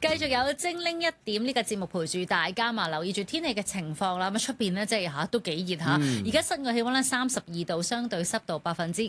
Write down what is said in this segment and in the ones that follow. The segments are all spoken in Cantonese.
繼續有精靈一點呢個節目陪住大家嘛，留意住天氣嘅情況啦。咁出邊呢，即係都幾熱嚇。而家室外氣溫呢32度，相對濕度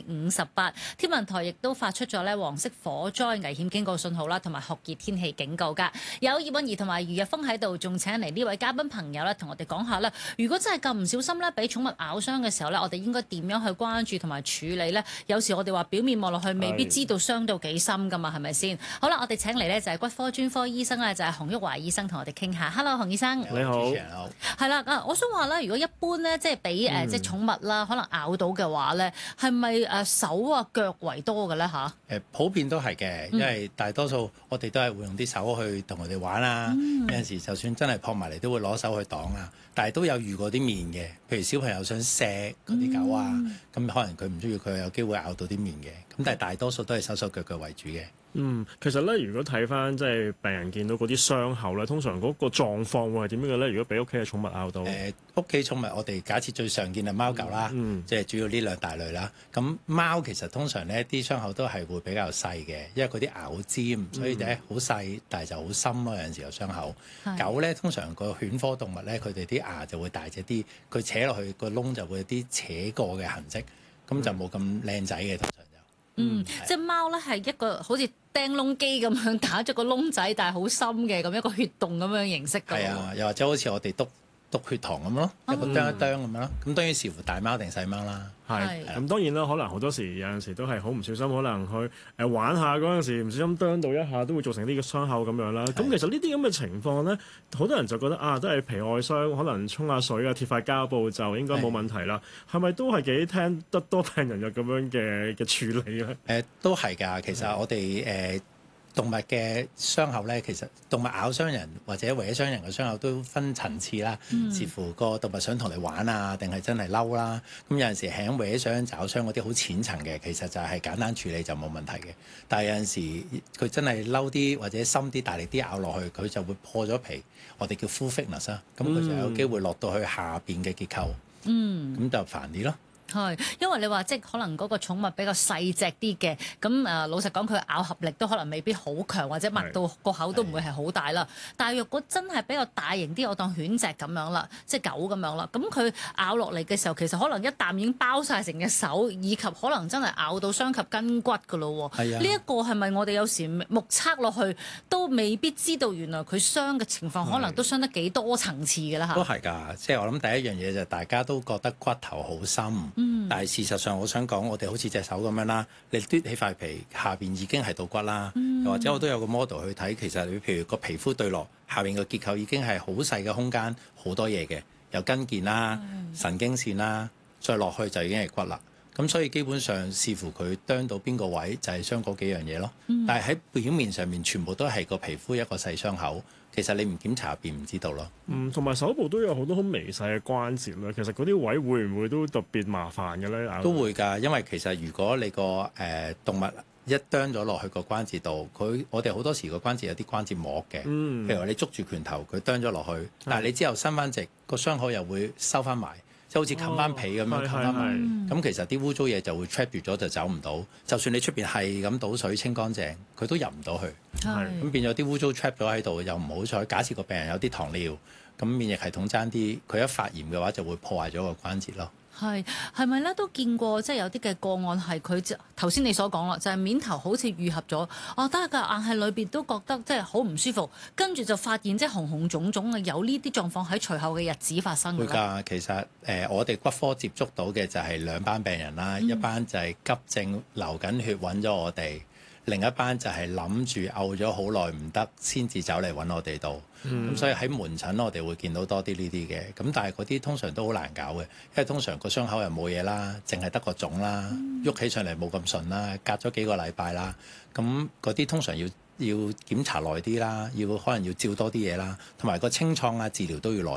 58%。天文台亦都發出咗呢黃色火災危險警告信號啦，同埋酷熱天氣警告㗎。有葉韻儀同埋余日峰喺度，仲請嚟呢位嘉賓朋友咧，同我哋講下啦。如果真係咁唔小心咧，俾寵物咬傷嘅時候咧，我哋應該點樣去關注同埋處理呢？有時我哋話表面望落去未必知道傷到幾深㗎嘛，係咪先？好啦，我哋請嚟呢就係骨科專科醫生咧，就係洪旭華醫生同我哋傾下。Hello， 洪醫生。 你好。 係啦，我想話咧，如果一般咧，即係俾即係寵物啦，可能咬到嘅話咧，係咪手啊腳為多嘅咧嚇？ 普遍都係嘅，因為大多數我哋都係會用啲手去同佢哋玩啊。有陣時就算真係撲埋嚟，都會攞手去擋啊。但係都有遇過啲面嘅，譬如小朋友想錫嗰啲狗啊，咁可能佢唔中意，佢有機會咬到啲面嘅。咁但係大多數都係手手腳腳為主嘅。 其實咧，如果睇翻即係病人見到嗰啲傷口咧，通常嗰個狀況會係點樣嘅咧？如果俾屋企嘅寵物咬到， 屋企寵物我哋假設最常見係貓狗啦，即係主要呢兩大類啦。咁貓其實通常呢啲傷口都係會比較細嘅，因為嗰啲咬尖，所以咧好細，但係就好深咯。有陣時有傷口。狗咧通常個犬科動物咧，佢哋啲牙就會大隻啲，佢扯落去個窿就會有啲扯過嘅痕跡，咁就冇咁靚仔嘅通常就。 即係貓咧係一個好似釘窿機咁樣打咗個窿仔，但係好深嘅咁一個血洞咁樣形式㗎。 係啊，又或者好似我哋篤血糖咁咯，一個釘一釘咁樣咯。咁當然視乎大貓定細貓啦。 係咁當然啦，可能好多時有陣時都係好唔小心，可能去玩下嗰陣時唔小心釘到一下，都會造成呢個傷口咁樣啦。咁其實呢啲咁嘅情況咧，好多人就覺得都係皮外傷，可能沖下水啊、貼塊膠布就應該冇問題啦。係咪都係幾聽得多病人有咁樣嘅處理咧？ 都係㗎。其實我哋動物嘅傷口咧，其實動物咬傷人或者搲傷人嘅傷口都分層次啦，視乎個動物想同你玩啊，定係真係嬲啦。咁有陣時輕搲傷、爪傷嗰啲好淺層嘅，其實就係簡單處理就冇問題嘅。但係有陣時佢真係嬲啲或者深啲、大力啲咬落去，佢就會破咗皮，我哋叫 full thickness 啦。咁佢就有機會落到去下邊嘅結構，咁就煩啲咯。 係，因為你話即係可能嗰個寵物比較細隻啲嘅，咁老實講佢咬合力都可能未必好強，或者擘到個口都唔會係好大啦。但係若果真係比較大型啲，我當犬隻咁樣啦，即係狗咁樣啦，咁佢咬落嚟嘅時候，其實可能一啖已經包晒成隻手，以及可能真係咬到傷及筋骨㗎咯喎。呢一個係咪我哋有時目測落去都未必知道原來佢傷嘅情況可能都傷得幾多層次㗎啦嚇？ 都係㗎，即係我諗第一樣嘢就大家都覺得骨頭好深。但係事實上，我想講，我哋好似隻手咁樣啦，你嘟起塊皮，下邊已經係到骨啦。又或者我都有個 model 去睇，其實你譬如個皮膚對落，下邊個結構已經係好細嘅空間，好多嘢嘅，有筋腱啦、神經線啦，再落去就已經係骨啦。咁所以基本上視乎佢啄到邊個位，就係傷嗰幾樣嘢咯。但係喺表面上面，全部都係個皮膚一個細傷口。其實你唔檢查入邊唔知道咯。 同埋手部都有好多好微細嘅關節啦。其實嗰啲位會唔會都特別麻煩嘅咧？ 都會㗎，因為其實如果你個動物一啄咗落去個關節度，我哋好多時個關節有啲關節膜嘅。譬如話你捉住拳頭，佢啄咗落去，但係你之後伸翻直，個傷口又會收翻埋。即好似冚翻被咁樣冚翻埋，咁其實啲污糟嘢就會 trap 住咗，就走唔到。就算你出邊係咁倒水清乾淨，佢都入唔到去。咁變咗啲污糟 trap 咗喺度，又唔好彩。假設個病人有啲糖尿，咁免疫系統爭啲，佢一發炎嘅話就會破壞咗個關節咯。 係咪咧？都見過即係有啲嘅個案係佢頭先你所講啦，就係面頭好似愈合咗，得㗎，硬係裏邊都覺得即係好唔舒服，跟住就發現即係紅紅腫腫嘅，有呢啲狀況喺隨後嘅日子發生㗎。會㗎，其實我哋骨科接觸到嘅就係兩班病人啦，一班就係急症流緊血揾咗我哋。另一班就係諗住嘔咗好耐唔得，先至走嚟揾我哋度。咁所以喺門診我哋會見到多啲呢啲嘅。咁但係嗰啲通常都好難搞嘅，因為通常個傷口又冇嘢啦，淨係得個腫啦，喐起上嚟冇咁順啦，隔咗幾個禮拜啦。咁嗰啲通常要檢查耐啲啦，可能要照多啲嘢啦，同埋個清創啊治療都要耐。